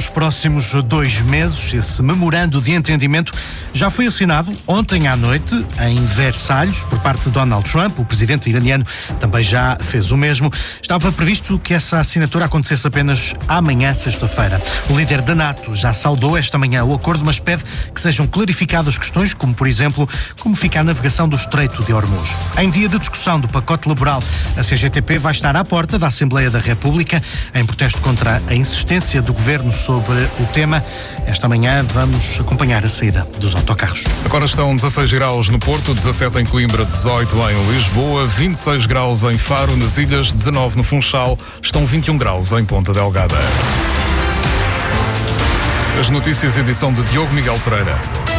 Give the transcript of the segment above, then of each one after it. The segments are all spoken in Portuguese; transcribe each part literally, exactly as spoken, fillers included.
nos próximos dois meses. Esse memorando de entendimento já foi assinado ontem à noite em Versalhes por parte de Donald Trump. O presidente iraniano também já fez o mesmo. Estava previsto que essa assinatura acontecesse apenas amanhã, sexta-feira. O líder da NATO já saudou esta manhã o acordo, mas pede que sejam clarificadas questões como, por exemplo, como fica a navegação do Estreito de Hormuz. Em dia de discussão do pacote laboral, a C G T P vai estar à porta da Assembleia da República em protesto contra a insistência do governo sobre o tema. Esta manhã vamos acompanhar a saída dos autocarros. Agora estão dezasseis graus no Porto, dezassete em Coimbra, dezoito em Lisboa, vinte e seis graus em Faro, nas Ilhas, dezanove no Funchal, estão vinte e um graus em Ponta Delgada. As notícias, edição de Diogo Miguel Pereira.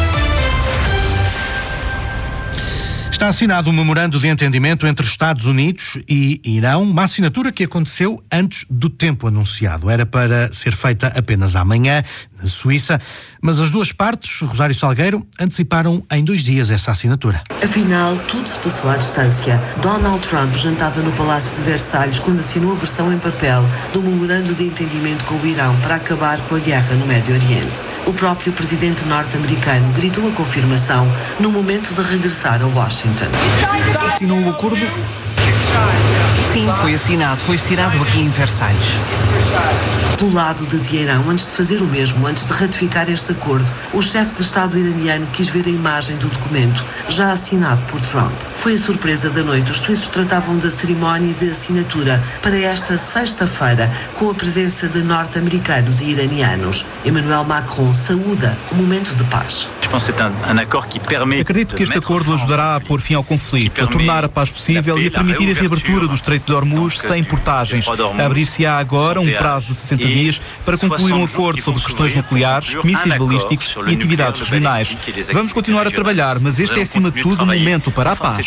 Está assinado um memorando de entendimento entre Estados Unidos e Irão, uma assinatura que aconteceu antes do tempo anunciado. Era para ser feita apenas amanhã, na Suíça, mas as duas partes, Rosário Salgueiro, anteciparam em dois dias essa assinatura. Afinal, tudo se passou à distância. Donald Trump jantava no Palácio de Versalhes quando assinou a versão em papel do memorando de entendimento com o Irão para acabar com a guerra no Médio Oriente. O próprio presidente norte-americano gritou a confirmação no momento de regressar a Washington. Assinou o acordo? Sim, foi assinado. Foi assinado aqui em Versalhes. Do lado de Teherão, antes de fazer o mesmo, antes de ratificar este acordo, o chefe de Estado iraniano quis ver a imagem do documento, já assinado por Trump. Foi a surpresa da noite. Os suíços tratavam da cerimónia de assinatura para esta sexta-feira, com a presença de norte-americanos e iranianos. Emmanuel Macron saúda o momento de paz. Acredito que este acordo ajudará a pôr fim ao conflito, a tornar a paz possível e a permitir a reabertura do Estreito de Hormuz sem portagens. Abrir-se-á agora um prazo de sessenta dias para concluir um acordo sobre questões nucleares, mísseis balísticos e atividades regionais. Vamos continuar a trabalhar, mas este é acima de tudo um momento para a paz.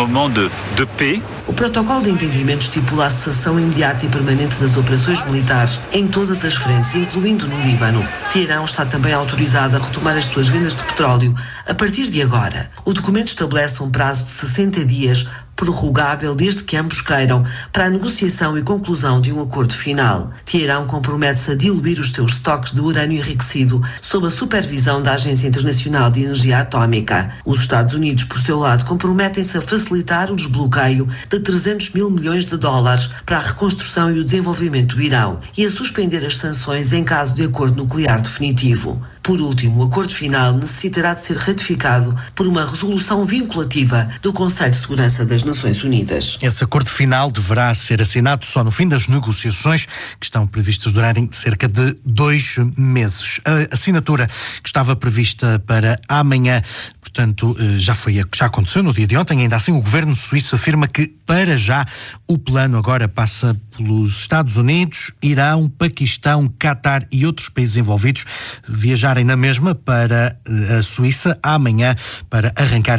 O protocolo de entendimento estipula a cessação imediata e permanente das operações militares em todas as frentes, incluindo no Líbano. Teherão está também autorizado a retomar as suas vendas de petróleo a partir de agora. O documento estabelece um prazo de sessenta dias, prorrogável desde que ambos queiram, para a negociação e conclusão de um acordo final. Teherão compromete-se a diluir os seus estoques de urânio enriquecido sob a supervisão da Agência Internacional de Energia Atómica. Os Estados Unidos, por seu lado, comprometem-se a facilitar o desbloqueio de trezentos mil milhões de dólares para a reconstrução e o desenvolvimento do Irão e a suspender as sanções em caso de acordo nuclear definitivo. Por último, o acordo final necessitará de ser ratificado por uma resolução vinculativa do Conselho de Segurança das Nações Unidas. Esse acordo final deverá ser assinado só no fim das negociações, que estão previstas durarem cerca de dois meses. A assinatura que estava prevista para amanhã, portanto, já foi, já aconteceu no dia de ontem. Ainda assim, o governo suíço afirma que, para já, o plano agora passa pelos Estados Unidos, Irão, Paquistão, Catar e outros países envolvidos viajarem na mesma para a Suíça amanhã para arrancar